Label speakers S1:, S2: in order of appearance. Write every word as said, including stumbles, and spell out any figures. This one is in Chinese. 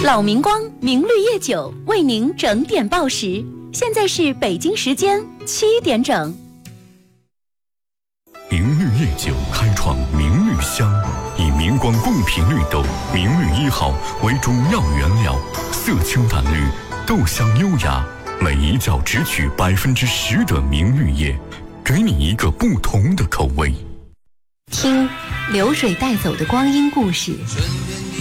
S1: 老明光明绿叶酒为您整点报时，现在是北京时间七点整。
S2: 明绿叶酒开创明绿香，以明光贡品绿豆明绿一号为主要原料，色清淡绿，豆香优雅，每一窖只取百分之十的明绿叶，给你一个不同的口味。
S1: 听流水带走的光阴故事，